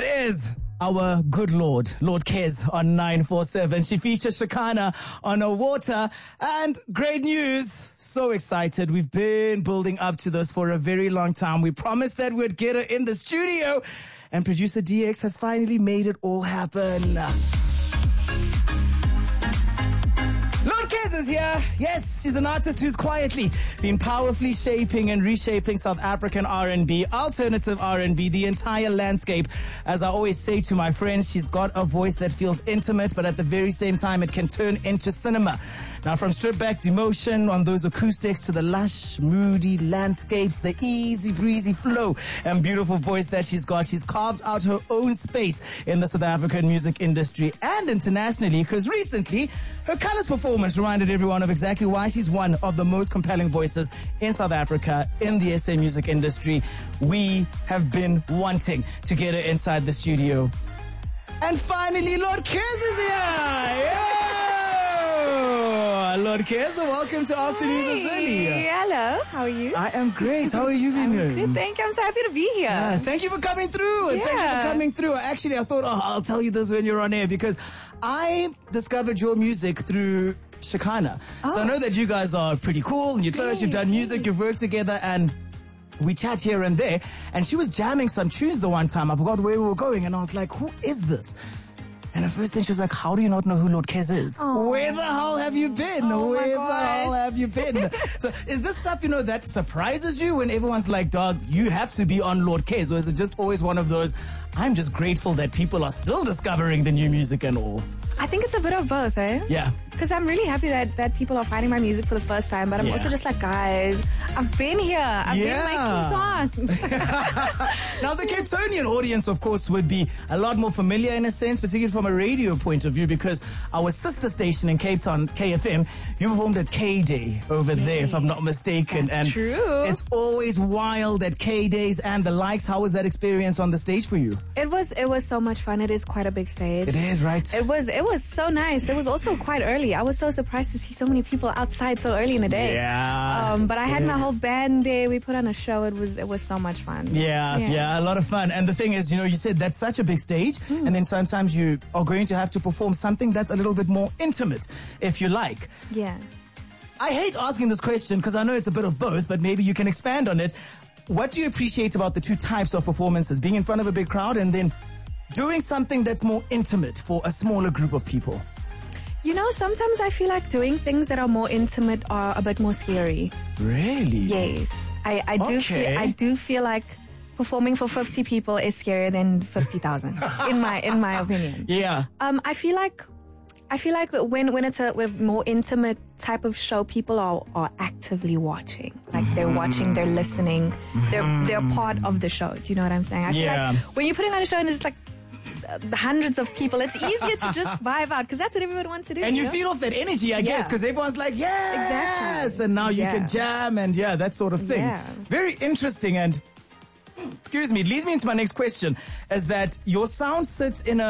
It is our good Lord Kez on 947. She features Shekinah on a water, and great news. So excited. We've been building up to this for a very long time. We promised that we'd get her in the studio, and producer DX has finally made it all happen. Lord Kez is here. Yes, she's an artist who's quietly been powerfully shaping and reshaping South African R&B, alternative R&B, the entire landscape. As I always say to my friends, she's got a voice that feels intimate, but at the very same time, it can turn into cinema. Now, from stripped back demotion on those acoustics to the lush, moody landscapes, the easy breezy flow and beautiful voice that she's got, she's carved out her own space in the South African music industry and internationally, because recently her Colors performance reminded everyone of exactly why she's one of the most compelling voices in South Africa in the SA music industry. We have been wanting to get her inside the studio. And finally, Lord Kez is here! Yeah! Lord Kez, welcome to Afternoons and Zilly. Hello, how are you? I am great. How are you been doing? Good, thank you. I'm so happy to be here. Thank you for coming through. And thank you for coming through. Actually, I thought, I'll tell you this when you're on air, because I discovered your music through Shekinah. So I know that you guys are pretty cool and you're close, you've done music, you've worked together, and we chat here and there. And she was jamming some tunes the one time. I forgot where we were going, and I was like, who is this? And the first thing she was like, how do you not know who Lord Kez is? Aww. Where the hell have you been? Where the hell have you been? So is this stuff, that surprises you when everyone's like, dog, you have to be on Lord Kez? Or is it just always one of those, I'm just grateful that people are still discovering the new music and all? I think it's a bit of both, eh? Yeah. Because I'm really happy that people are finding my music for the first time, but I'm also just like, guys, I've been here. I've been making songs. Now, the Cape Townian audience, of course, would be a lot more familiar in a sense, particularly from a radio point of view, because our sister station in Cape Town, KFM, you performed at K-Day over there, if I'm not mistaken. That's true. It's always wild at K-Days and the likes. How was that experience on the stage for you? It was so much fun. It is quite a big stage. It is, right? It was so nice. It was also quite early. I was so surprised to see so many people outside so early in the day. Yeah. But I had my whole band there. We put on a show. It was so much fun. Yeah, a lot of fun. And the thing is, you said that's such a big stage, and then sometimes you are going to have to perform something that's a little bit more intimate, if you like. Yeah. I hate asking this question because I know it's a bit of both, but maybe you can expand on it. What do you appreciate about the two types of performances, being in front of a big crowd and then doing something that's more intimate for a smaller group of people? Sometimes I feel like doing things that are more intimate are a bit more scary. Really? Yes. I do feel like performing for 50 people is scarier than 50,000 in my opinion. Yeah. I feel like when it's a more intimate type of show, people are actively watching. Like they're watching, they're listening, they're part of the show. Do you know what I'm saying? I feel like when you're putting on a show and it's like hundreds of people, it's easier to just vibe out because that's what everyone wants to do. And you feed off that energy, I guess, because everyone's like, yes! Exactly. And now you can jam and that sort of thing. Yeah. Very interesting. And, excuse me, it leads me into my next question, is that your sound sits in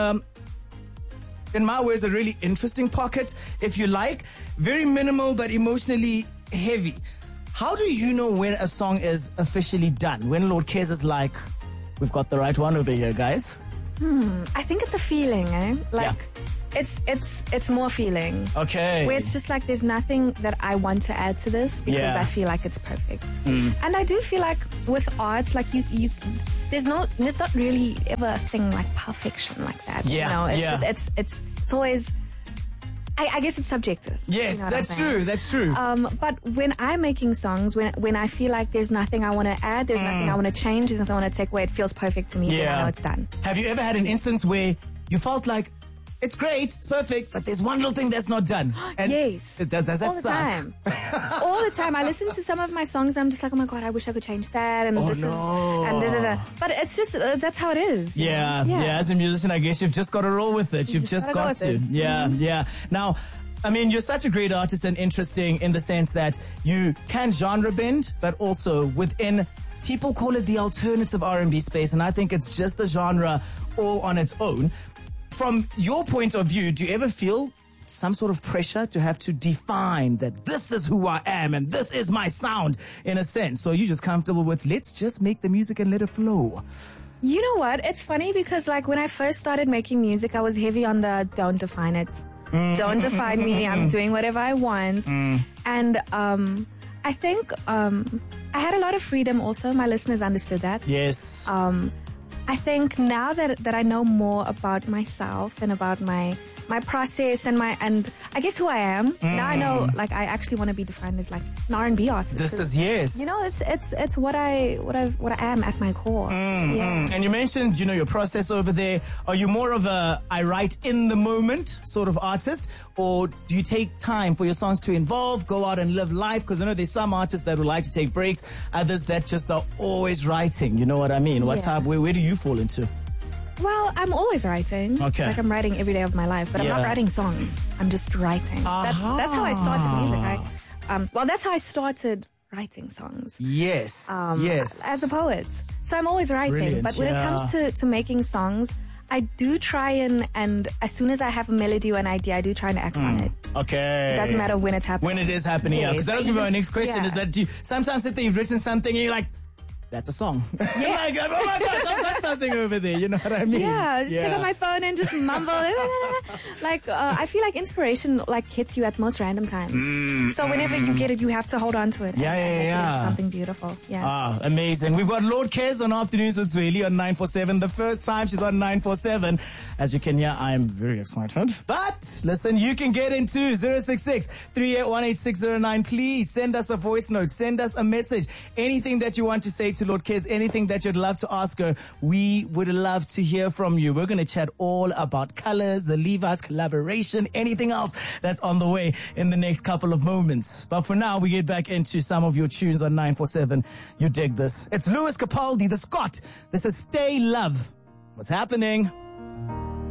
my words, a really interesting pocket, if you like. Very minimal, but emotionally heavy. How do you know when a song is officially done? When Lord Kez is like, we've got the right one over here, guys? I think it's a feeling, eh? It's more feeling. Okay. Where it's just like there's nothing that I want to add to this because I feel like it's perfect. And I do feel like with art, like there's not really ever a thing like perfection like that. It's always, I guess it's subjective. Yes, you know that's true. That's true. But when I'm making songs, when I feel like there's nothing I want to add, there's nothing I want to change, there's nothing I want to take away, it feels perfect to me. Then I know it's done. Have you ever had an instance where you felt like it's great, it's perfect, but there's one little thing that's not done? And yes. Does that all suck? Time. All the time. I listen to some of my songs and I'm just like, oh my God, I wish I could change that. And this is, and da. But it's just, that's how it is. Yeah. As a musician, I guess you've just got to roll with it. You've just got to. Yeah. Now, I mean, you're such a great artist and interesting in the sense that you can genre bend, but also within, people call it the alternative R&B space, and I think it's just a genre all on its own. From your point of view, do you ever feel some sort of pressure to have to define that this is who I am and this is my sound in a sense? So you're just comfortable with, let's just make the music and let it flow? You know what? It's funny because like when I first started making music, I was heavy on the don't define it. Don't define me. I'm doing whatever I want. And I think I had a lot of freedom also. My listeners understood that. Yes. I think now that I know more about myself and about my process and I guess who I am. Now I know like I actually want to be defined as like an R&B artist. This is yes. You know, it's what I am at my core. Yeah. And you mentioned, your process over there. Are you more of a I write in the moment sort of artist, or do you take time for your songs to evolve, go out and live life? Because I know there's some artists that would like to take breaks, others that just are always writing. You know what I mean? What type? Where do you fall into? Well, I'm always writing. Okay. Like I'm writing every day of my life, but I'm not writing songs. I'm just writing. That's how I started music. That's how I started writing songs. Yes. Yes. As a poet. So I'm always writing. Brilliant, but when it comes to making songs, I do try and as soon as I have a melody or an idea, I do try and act on it. Okay. It doesn't matter when it's happening. When it is happening, yeah. Because that was going to be my next question, is that you sometimes sit there, you've written something and you're like, that's a song. Yeah. Like, oh my gosh, I've got something over there. You know what I mean? Yeah, just take out my phone and just mumble. Like, I feel like inspiration like hits you at most random times. So whenever you get it, you have to hold on to it. Yeah. It's something beautiful. Yeah. Amazing. We've got Lord Kes on Afternoons with Zweli on 947. The first time she's on 947. As you can hear, I'm very excited. But listen, you can get into 066-3818609. Please send us a voice note. Send us a message. Anything that you want to say to Lord Kes, anything that you'd love to ask her, we would love to hear from you. We're going to chat all about Colors, the Levi's collaboration, anything else that's on the way in the next couple of moments. But for now, we get back into some of your tunes on 947. You dig this. It's Lewis Capaldi, the Scott. This is Stay Love. What's happening?